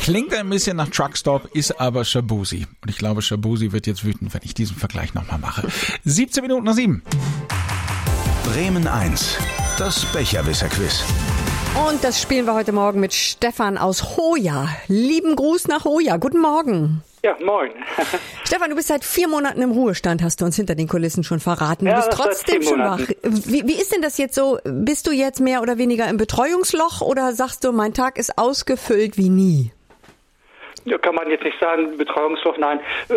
Klingt ein bisschen nach Truckstop, ist aber Shabuzi. Und ich glaube, Shabuzi wird jetzt wütend, wenn ich diesen Vergleich nochmal mache. 17 Minuten nach 7. Bremen 1, das Becherwisser-Quiz. Und das spielen wir heute Morgen mit Stefan aus Hoya. Lieben Gruß nach Hoya. Guten Morgen. Ja, moin. Stefan, du bist seit 4 Monaten im Ruhestand, hast du uns hinter den Kulissen schon verraten. Du Ja, bist das trotzdem seit 4 schon wach. Monaten. Wie ist denn das jetzt so? Bist du jetzt mehr oder weniger im Betreuungsloch oder sagst du, mein Tag ist ausgefüllt wie nie? Ja, kann man jetzt nicht sagen, Betreuungsloch, nein.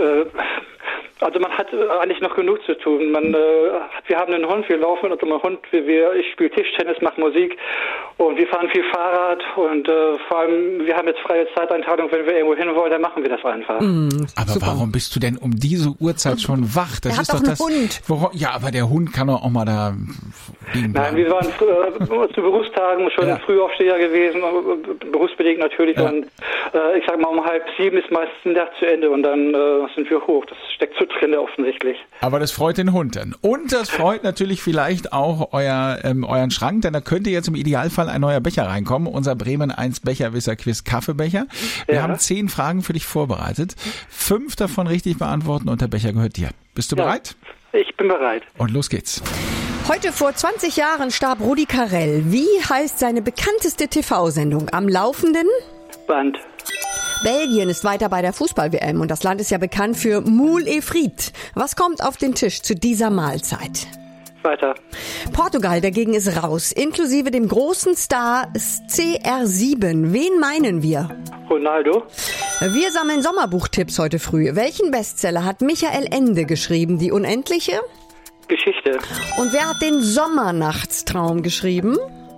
Also man hat eigentlich noch genug zu tun. Wir haben einen Hund, wir laufen mit unserem Hund, ich spiele Tischtennis, mache Musik und wir fahren viel Fahrrad und vor allem, wir haben jetzt freie Zeiteinteilung, wenn wir irgendwo hin wollen, dann machen wir das einfach. Aber Super. Warum bist du denn um diese Uhrzeit schon wach? Das Er hat ist doch doch einen das. Hund. Ja, aber der Hund kann doch auch mal da liegen Nein, bleiben. wir waren zu Berufstagen schon Frühaufsteher gewesen, berufsbedingt natürlich. Ja. Und ich sag mal, um 6:30 ist meistens ein Tag zu Ende und dann sind wir hoch. Das steckt zu drin offensichtlich. Aber das freut den Hund dann. Und das freut natürlich vielleicht auch euren Schrank, denn da könnte jetzt im Idealfall ein neuer Becher reinkommen. Unser Bremen 1 Becherwisser-Quiz Kaffeebecher. Wir haben 10 Fragen für dich vorbereitet. 5 davon richtig beantworten und der Becher gehört dir. Bist du bereit? Ich bin bereit. Und los geht's. Heute vor 20 Jahren starb Rudi Carrell. Wie heißt seine bekannteste TV-Sendung? Am laufenden Band. Belgien ist weiter bei der Fußball-WM und das Land ist ja bekannt für Moule et Frites. Was kommt auf den Tisch zu dieser Mahlzeit? Weiter. Portugal dagegen ist raus, inklusive dem großen Star CR7. Wen meinen wir? Ronaldo. Wir sammeln Sommerbuchtipps heute früh. Welchen Bestseller hat Michael Ende geschrieben? Die Unendliche? Geschichte. Und wer hat den Sommernachtstraum geschrieben?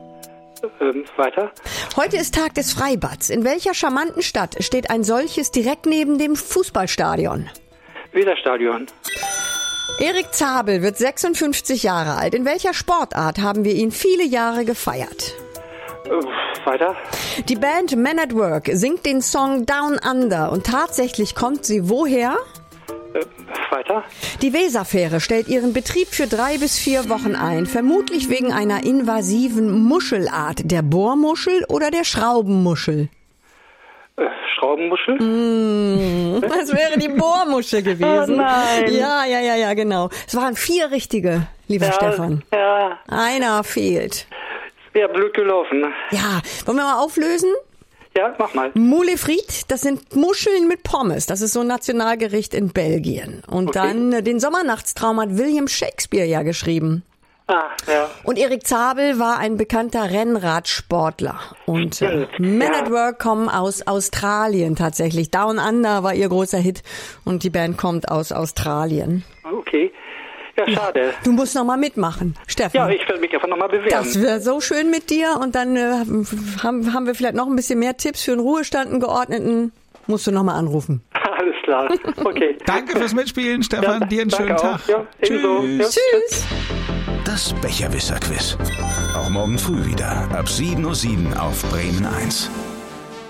Weiter. Heute ist Tag des Freibads. In welcher charmanten Stadt steht ein solches direkt neben dem Fußballstadion? Weserstadion. Erik Zabel wird 56 Jahre alt. In welcher Sportart haben wir ihn viele Jahre gefeiert? Weiter. Die Band Men at Work singt den Song Down Under und tatsächlich kommt sie woher? Weiter. Die Weserfähre stellt ihren Betrieb für 3 bis 4 Wochen ein, vermutlich wegen einer invasiven Muschelart, der Bohrmuschel oder der Schraubenmuschel. Schraubenmuschel. Das wäre die Bohrmuschel gewesen. Oh nein. Ja, genau. Es waren 4 richtige, lieber Stefan. Ja, Einer fehlt. wäre blöd gelaufen. Ja, wollen wir mal auflösen? Ja, mach mal. Moule et Frites, das sind Muscheln mit Pommes. Das ist so ein Nationalgericht in Belgien. Und Okay. dann den Sommernachtstraum hat William Shakespeare ja geschrieben. Ah, ja. Und Erik Zabel war ein bekannter Rennradsportler. Und Stimmt, Men ja. at Work kommen aus Australien tatsächlich. Down Under war ihr großer Hit und die Band kommt aus Australien. Okay. Ja, schade. Du musst noch mal mitmachen, Stefan. Ja, ich werde mich einfach nochmal bewerben. Das wäre so schön mit dir und dann haben wir vielleicht noch ein bisschen mehr Tipps für einen Ruhestand, einen geordneten. Musst du noch mal anrufen. Alles klar. Okay. Danke fürs Mitspielen, Stefan. Ja, Dir einen schönen danke Tag. auch. Ja, ebenso. Ja. Tschüss. Das Becherwisser-Quiz. Auch morgen früh wieder ab 7:07 Uhr auf Bremen 1.